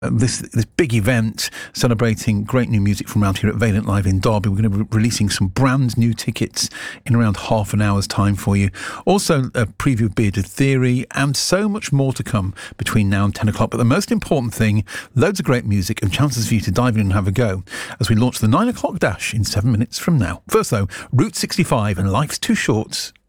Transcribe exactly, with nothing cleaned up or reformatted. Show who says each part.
Speaker 1: This this big event celebrating great new music from around here at Valent Live in Derby. We're going to be releasing some brand new tickets in around half an hour's time for you. Also a preview of Bearded Theory and so much more to come between now and ten o'clock. But the most important thing, loads of great music and chances for you to dive in and have a go as we launch the nine o'clock dash in seven minutes from now. First though, Route sixty-five and Life's Too Short.